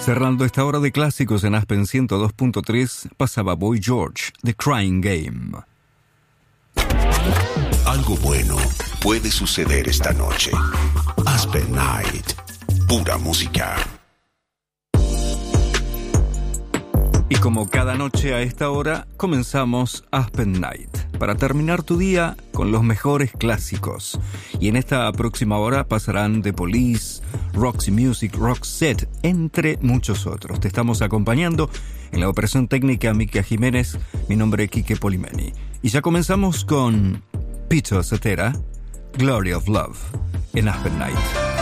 Cerrando esta hora de clásicos en Aspen 102.3, pasaba Boy George, The Crying Game. Algo bueno puede suceder esta noche. Aspen Night, pura música. Y como cada noche a esta hora, comenzamos Aspen Night, para terminar tu día con los mejores clásicos. Y en esta próxima hora pasarán The Police, Roxy Music, Roxette, entre muchos otros. Te estamos acompañando en la operación técnica Mica Jiménez, mi nombre es Quique Polimeni. Y ya comenzamos con Peter Cetera, Glory of Love, en Aspen Night.